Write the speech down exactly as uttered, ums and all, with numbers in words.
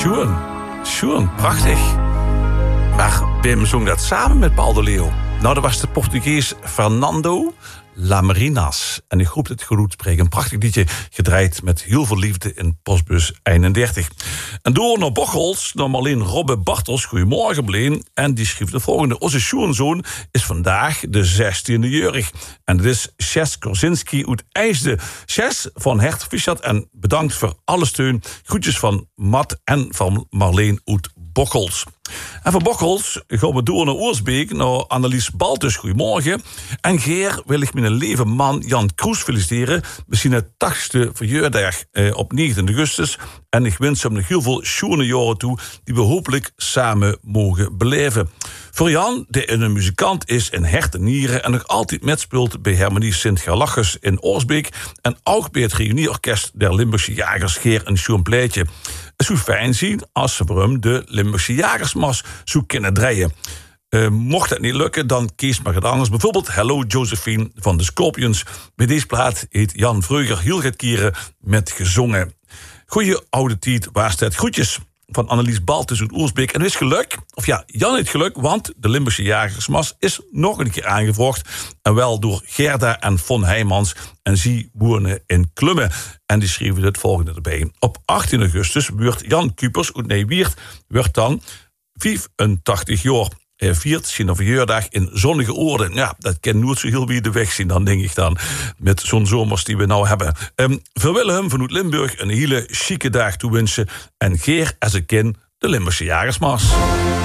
Sjoen, Sjoen, prachtig. Maar Wim zong dat samen met Paul de Leeuw. Nou, dat was de Portugees Fernando Lamarinas. En die groep het goed spreken. Een prachtig liedje gedraaid met heel veel liefde in postbus eenendertig. En door naar Bocholt, naar Marleen Robbe Bartels. Goedemorgen, Marleen. En die schreef de volgende. Onze Sjoenzoon is vandaag de zestiende jarig. En dat is Chess Korsinski uit IJsden. Chess van Hert Fischat. En bedankt voor alle steun. Groetjes van Matt en van Marleen uit Bocholt. En van Bocholt gaan we door naar Oorsbeek, naar Annelies Baltus. Goedemorgen. En Geer wil ik mijn lieve man Jan Kroes feliciteren. Misschien het tachtigste verjaardag eh, op negentien augustus. En ik wens hem nog heel veel schoene jaren toe, die we hopelijk samen mogen beleven. Voor Jan, die een muzikant is in hart en nieren en nog altijd metspeelt bij Harmonie Sint-Gerlachus in Oorsbeek. En ook bij het reunieorkest der Limburgse Jagers Geer en Sjoen Pleitje. Het zou fijn zien als ze voor hem de Limburgse Jagersmars zou kunnen draaien. Uh, mocht dat niet lukken, dan kies maar het anders. Bijvoorbeeld Hello Josephine van de Scorpions. Bij deze plaat heet Jan Vreuger heel het kieren met gezongen. Goeie oude tijd, waar staat groetjes van Annelies Baltus uit Oorsbeek. En er is geluk, of ja, Jan heeft geluk, want de Limburgse Jagersmars is nog een keer aangevraagd. En wel door Gerda en Von Heijmans. En zij wonen in Klummen. En die schreven het volgende erbij. Op achttien augustus wordt Jan Kupers uit Nijwiert wordt dan vijfentachtig jaar. Hij viert zijn verjaardag in zonnige oorden. Ja, dat kan nooit zo heel wie de weg zien dan, denk ik dan. Met zo'n zomers die we nou hebben. Um, we willen hem vanuit Limburg een hele chique dag toewensen. En Geer als ik ken de Limburgse Jagersmars.